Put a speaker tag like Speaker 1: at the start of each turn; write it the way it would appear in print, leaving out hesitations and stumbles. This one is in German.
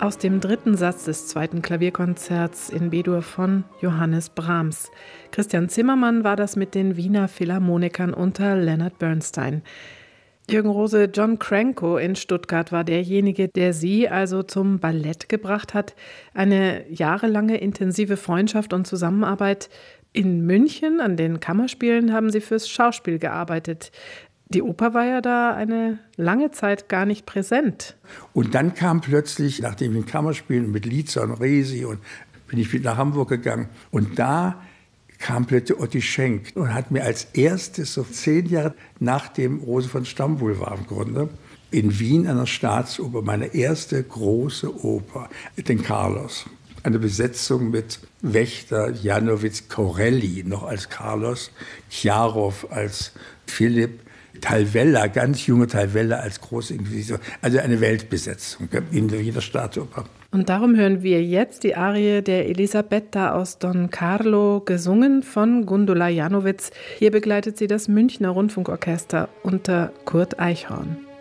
Speaker 1: Aus dem 3. Satz des 2. Klavierkonzerts in B-Dur von Johannes Brahms. Christian Zimmermann war das mit den Wiener Philharmonikern unter Leonard Bernstein. Jürgen Rose, John Cranko in Stuttgart war derjenige, der Sie also zum Ballett gebracht hat. Eine jahrelange intensive Freundschaft und Zusammenarbeit. In München an den Kammerspielen haben Sie fürs Schauspiel gearbeitet. Die Oper war ja da eine lange Zeit gar nicht präsent.
Speaker 2: Und dann kam plötzlich, nachdem ich in Kammerspielen mit Lietzer und Resi und bin ich wieder nach Hamburg gegangen. Und da kam plötzlich Otti Schenk und hat mir als erstes, so 10 Jahre nach dem Rose von Stambul war im Grunde, in Wien an der Staatsoper meine erste große Oper, den Carlos. Eine Besetzung mit Wächter, Janowitz, Corelli noch als Carlos, Chiarov als Philipp, Talvella, ganz junge Talvella als Großinquisitor. Also eine Weltbesetzung in jeder Staatsoper.
Speaker 1: Und darum hören wir jetzt die Arie der Elisabetta aus Don Carlo, gesungen von Gundula Janowitz. Hier begleitet sie das Münchner Rundfunkorchester unter Kurt Eichhorn.